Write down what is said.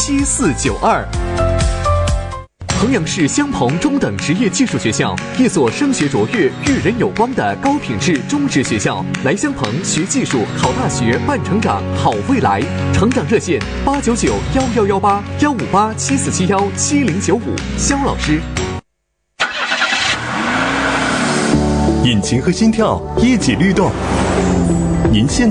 7492。衡阳市襄鹏中等职业技术学校，一所升学卓越、育人有光的高品质中职学校。来襄鹏学技术、考大学、办成长、好未来。成长热线8991118，15874717095。肖老师。 引擎和心跳一起律动。您现